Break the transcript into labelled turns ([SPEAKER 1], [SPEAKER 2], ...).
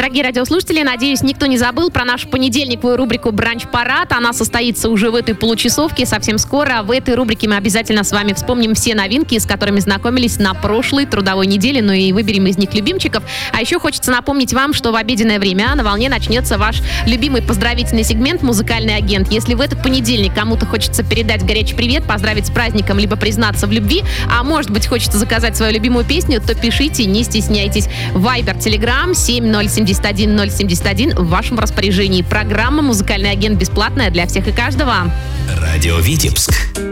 [SPEAKER 1] Дорогие радиослушатели, надеюсь, никто не забыл про нашу понедельниковую рубрику «Бранч-парад». Она состоится уже в этой получасовке совсем скоро. В этой рубрике мы обязательно с вами вспомним все новинки, с которыми знакомились на прошлой трудовой неделе, ну и выберем из них любимчиков. А еще хочется напомнить вам, что в обеденное время на волне начнется ваш любимый поздравительный сегмент «Музыкальный агент». Если в этот понедельник кому-то хочется передать горячий привет, поздравить с праздником, либо признаться в любви, а может быть хочется заказать свою любимую песню, то пишите, не стесняйтесь. Вайбер, Телеграм 7071-071 в вашем распоряжении. Программа «Музыкальный агент» бесплатная для всех и каждого.
[SPEAKER 2] Радио Витебск.